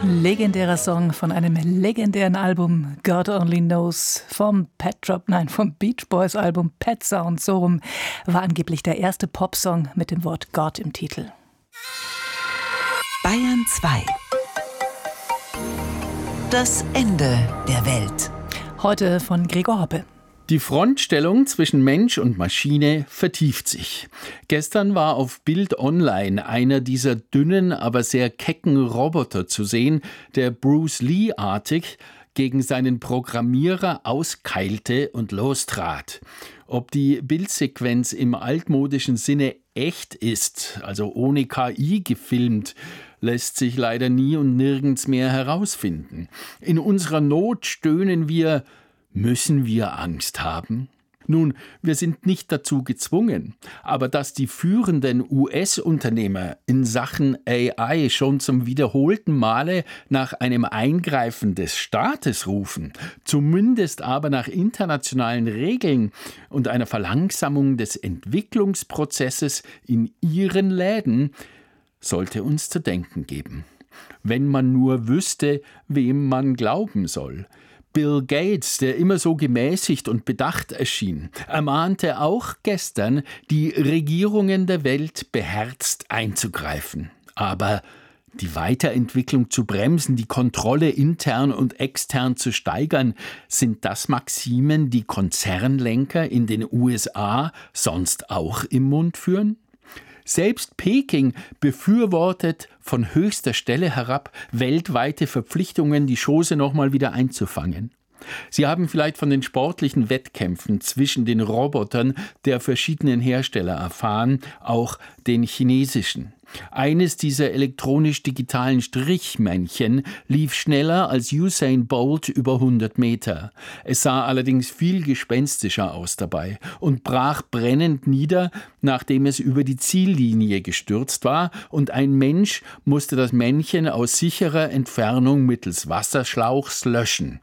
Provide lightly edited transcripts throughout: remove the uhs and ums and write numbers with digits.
Legendärer Song von einem legendären Album, God Only Knows, vom Beach Boys Album Pet Sounds, so rum, war angeblich der erste Popsong mit dem Wort Gott im Titel. Bayern 2. Das Ende der Welt. Heute von Gregor Hoppe. Die Frontstellung zwischen Mensch und Maschine vertieft sich. Gestern war auf Bild Online einer dieser dünnen, aber sehr kecken Roboter zu sehen, der Bruce Lee-artig gegen seinen Programmierer auskeilte und lostrat. Ob die Bildsequenz im altmodischen Sinne echt ist, also ohne KI gefilmt, lässt sich leider nie und nirgends mehr herausfinden. In unserer Not stöhnen wir: Müssen wir Angst haben? Nun, wir sind nicht dazu gezwungen, aber dass die führenden US-Unternehmer in Sachen AI schon zum wiederholten Male nach einem Eingreifen des Staates rufen, zumindest aber nach internationalen Regeln und einer Verlangsamung des Entwicklungsprozesses in ihren Läden, sollte uns zu denken geben. Wenn man nur wüsste, wem man glauben soll. Bill Gates, der immer so gemäßigt und bedacht erschien, ermahnte auch gestern, die Regierungen der Welt beherzt einzugreifen. Aber die Weiterentwicklung zu bremsen, die Kontrolle intern und extern zu steigern, sind das Maximen, die Konzernlenker in den USA sonst auch im Mund führen? Selbst Peking befürwortet von höchster Stelle herab weltweite Verpflichtungen, die Chose nochmal wieder einzufangen. Sie haben vielleicht von den sportlichen Wettkämpfen zwischen den Robotern der verschiedenen Hersteller erfahren, auch den chinesischen. Eines dieser elektronisch-digitalen Strichmännchen lief schneller als Usain Bolt über 100 Meter. Es sah allerdings viel gespenstischer aus dabei und brach brennend nieder, nachdem es über die Ziellinie gestürzt war, und ein Mensch musste das Männchen aus sicherer Entfernung mittels Wasserschlauchs löschen.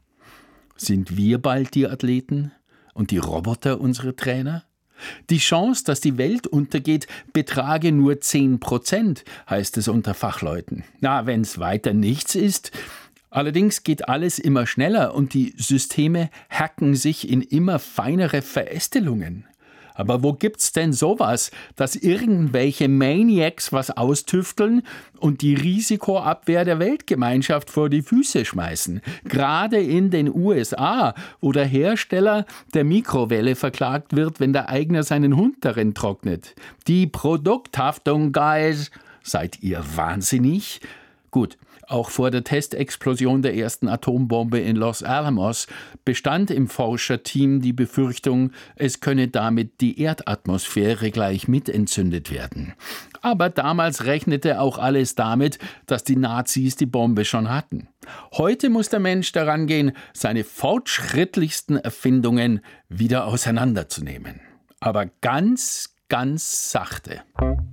Sind wir bald die Athleten und die Roboter unsere Trainer? Die Chance, dass die Welt untergeht, betrage nur 10%, heißt es unter Fachleuten. Na, wenn's weiter nichts ist. Allerdings geht alles immer schneller und die Systeme hacken sich in immer feinere Verästelungen. Aber wo gibt's denn sowas, dass irgendwelche Maniacs was austüfteln und die Risikoabwehr der Weltgemeinschaft vor die Füße schmeißen? Gerade in den USA, wo der Hersteller der Mikrowelle verklagt wird, wenn der Eigner seinen Hund darin trocknet. Die Produkthaftung, Guys. Seid ihr wahnsinnig? Gut. Auch vor der Testexplosion der ersten Atombombe in Los Alamos bestand im Forscherteam die Befürchtung, es könne damit die Erdatmosphäre gleich mitentzündet werden. Aber damals rechnete auch alles damit, dass die Nazis die Bombe schon hatten. Heute muss der Mensch daran gehen, seine fortschrittlichsten Erfindungen wieder auseinanderzunehmen. Aber ganz, ganz sachte.